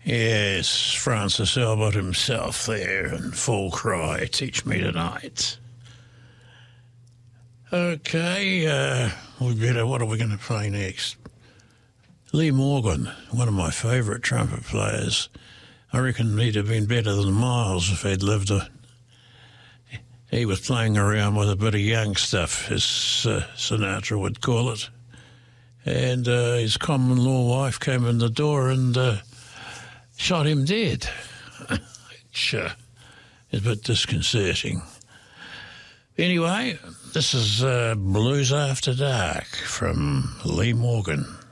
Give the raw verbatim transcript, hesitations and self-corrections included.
Yes, Francis Albert himself there in full cry, Teach Me Tonight. Okay, uh, we better, what are we going to play next? Lee Morgan, one of my favourite trumpet players. I reckon he'd have been better than Miles if he'd lived. A, he was playing around with a bit of young stuff, as uh, Sinatra would call it. And uh, his common law wife came in the door and uh, shot him dead. Which uh, is a bit disconcerting. Anyway, this is uh, Blues After Dark from Lee Morgan.